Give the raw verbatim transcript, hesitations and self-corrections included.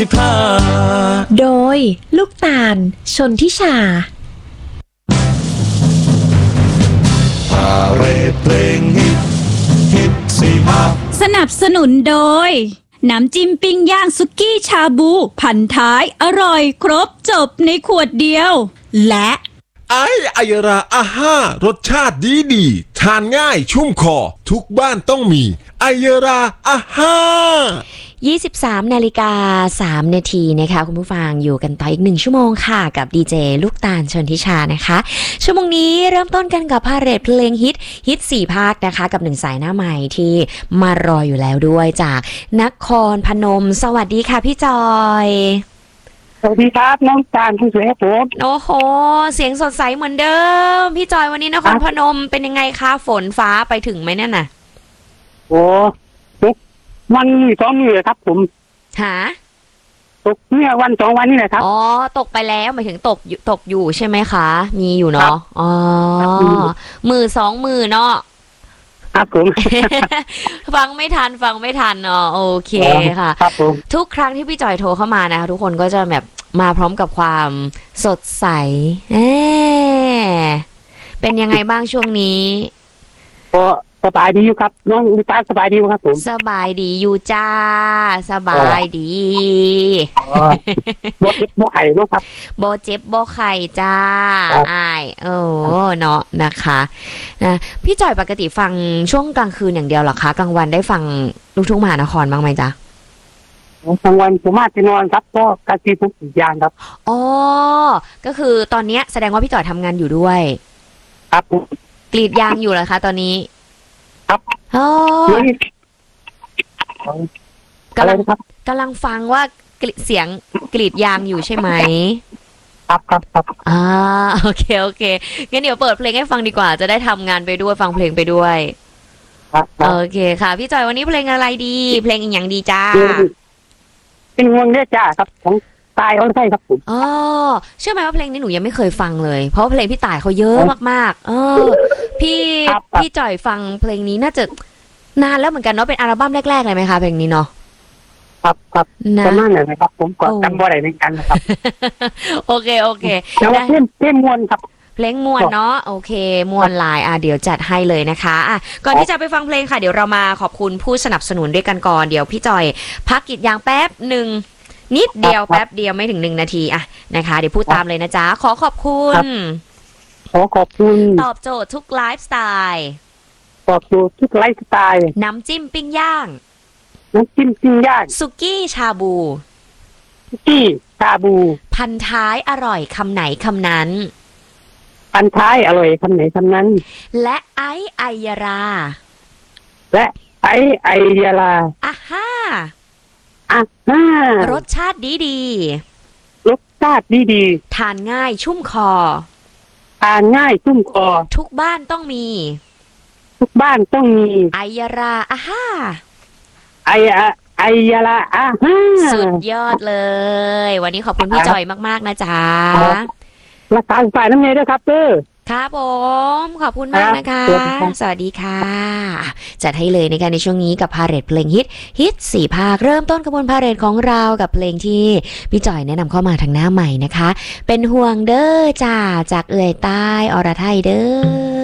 โดยลูกตาลชนทิชาพาเรดเพลงฮิตฮิตสี่ภาคสนับสนุนโดยน้ำจิ้มปิ้งย่างสุกี้ชาบูพันท้ายอร่อยครบจบในขวดเดียวและไอไอยราอาห้ารสชาติดีดีทานง่ายชุ่มคอทุกบ้านต้องมีไอยราอาห้ายี่สิบสามนาฬิกาสามนาทีนะคะคุณผู้ฟังอยู่กันต่ออีกหนึ่งชั่วโมงค่ะกับดีเจลูกตาลชนทิชานะคะชั่วโมงนี้เริ่มต้นกันกับพาเหรดเพลงฮิตฮิตสี่ภาคนะคะกับหนึ่งสายหน้าใหม่ที่มารออยู่แล้วด้วยจากนครพนมสวัสดีค่ะพี่จอยสวัสดีครับน้องตาลผู้สวยครับผมโอ้โหเสียงสดใสเหมือนเดิมพี่จอยวันนี้นครพนมเป็นยังไงคะฝนฟ้าไปถึงไหมเนี่ยน่ะโอ้วันสองนี่ครับผมหาตกเนี่ยวันสองวันนี่แหละครับอ๋อตกไปแล้วหมายถึงตกตกอยู่ใช่ไหมคะมีอยู่เนาะอ๋อมือสองมือเนาะครับผมฟังไม่ทันฟังไม่ทันเนาะโอเคค่ะครับผมทุกครั้งที่พี่จอยโทรเข้ามานะคะทุกคนก็จะแบบมาพร้อมกับความสดใสเอ๊เป็นยังไงบ้างช่วงนี้ก็สบายดีอยู่ครับน้องลูกตาสบายดีครับผมสบายดีอยู่จ้าสบายดีโบเจ็บโบไข่นะครับโบเจ็บโบไข่จ้าอายโอ้เนาะนะคะนะพี่จอยปกติฟังช่วงกลางคืนอย่างเดียวหรอคะกลางวันได้ฟังลูกทุ่งมหานครบ้างไหมจ๊ะกลางวันผมมาจะนอนครับก็กระซีทุกอย่างครับอ๋อก็คือตอนนี้แสดงว่าพี่จอยทำงานอยู่ด้วยครับกรีดยางอยู่เหรอคะตอนนี้ครับอ๋อกำลังกำลังฟังว่าเสียงกรีดยางอยู่ใช่ไหมครับครับครับอ่าโอเคโอเคงั้นเดี๋ยวเปิดเพลงให้ฟังดีกว่าจะได้ทำงานไปด้วยฟังเพลงไปด้วยครับโอเคค่ะพี่จอยวันนี้เพลงอะไรดีเพลงอีกอย่างดีจ้าเป็นวงเลือดจ้าครับของตายเขาใช่ครับผมอ๋อเชื่อไหมว่าเพลงนี้หนูยังไม่เคยฟังเลยเพราะเพลงพี่ต่ายเขาเยอะมากๆเออพี่พี่จ่อยฟังเพลงนี้น่าจะนานแล้วเหมือนกันเนาะเป็นอัลบั้มแรกๆเลยไหมคะเพลงนี้เนาะครับครับประมาณนั้นนะครับผมก็จำบ่ได้เหมือนกันนะครับโอเคโอเคแล้วเพลงเพลงมวนครับเพลงมวนเนาะโอเคมวนลายอ่ะเดี๋ยวจัดให้เลยนะคะอ่ะก่อนที่จะไปฟังเพลงค่ะเดี๋ยวเรามาขอบคุณผู้สนับสนุนด้วยกันก่อนเดี๋ยวพี่จอยพักกิจยางแป๊บหนึ่งนิดเดียวแป๊บเดียวไม่ถึงหนึ่งนาทีอะนะคะเดี๋ยวพูดตามเลยนะจ๊ะขอขอบคุณขอขอบคุณตอบโจทย์ทุกไลฟ์สไตล์ตอบโจทย์ทุกไลฟ์สไตล์น้ำจิ้มปิ้งย่างน้ำจิ้มปิ้งย่างสุกี้ชาบูสุกี้ชาบูพันท้ายอร่อยคำไหนคำนั้นพันท้ายอร่อยคำไหนคำนั้นและไอไอยาราและไอไอยาราอ่ะฮ่าอ่ะฮ่ารสชาติดีดีรสชาติดีดีทานง่ายชุ่มคอทานง่ายชุ่มคอทุกบ้านต้องมีทุกบ้านต้องมีไอยาราอ่ะฮ่าไอไอยาราอ่ะฮ่าสุดยอดเลยวันนี้ขอบคุณพี่จอยมากๆนะจ๊ะรักษาฝ่ายน้ำเนยด้วยครับเด้อครับผมขอบคุณมากนะคะสวัสดีค่ะจัดให้เลยในการในช่วงนี้กับพาเหรดเพลงฮิตฮิตสี่ภาคเริ่มต้นกระบวนพาเหรดของเรากับเพลงที่พี่จ่อยแนะนำเข้ามาทางหน้าใหม่นะคะเป็นห่วงเด้อจ้าจากเอ่ยใต้อรไทยเด้อ